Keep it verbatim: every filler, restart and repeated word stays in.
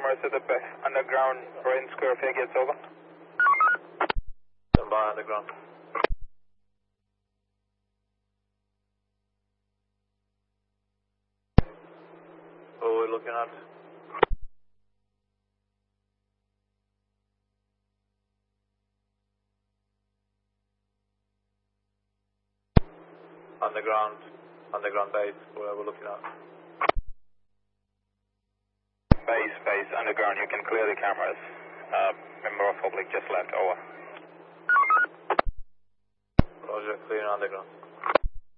cameras at the underground brain square figures, over. Stand by underground. What are we looking at? Underground, underground base, where we're looking at. Base, base, underground, you can clear the cameras. Uh, member of public just left, over. Roger, clear underground.